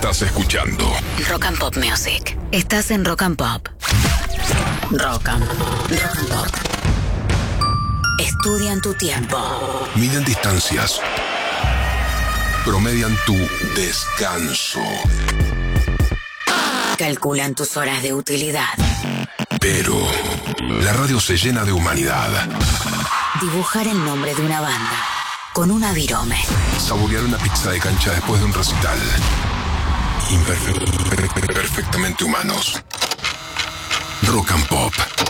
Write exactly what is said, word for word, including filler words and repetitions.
Estás escuchando Rock and Pop Music. Estás en Rock and Pop. Rock and, rock and Pop. Estudian tu tiempo. Miden distancias. Promedian tu descanso. Calculan tus horas de utilidad. Pero la radio se llena de humanidad. Dibujar el nombre de una banda con una virome. Saborear una pizza de cancha después de un recital. Imperfe- perfectamente humanos. Rock and Pop.